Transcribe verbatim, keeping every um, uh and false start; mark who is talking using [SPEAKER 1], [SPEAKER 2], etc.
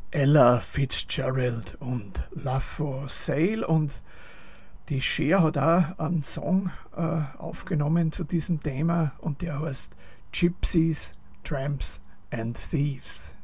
[SPEAKER 1] Ella Fitzgerald und Love for Sale, und die Cher hat auch einen Song äh, aufgenommen zu diesem Thema, und der heißt Gypsies, Tramps and Thieves.